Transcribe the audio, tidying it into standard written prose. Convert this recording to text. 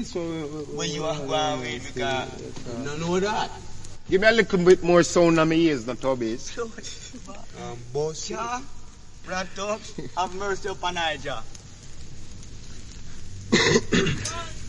So Where you are going with because No know that. give me a little bit more sound on my ears, not to bass. Boss. Jah, brought up, have mercy upon Niger.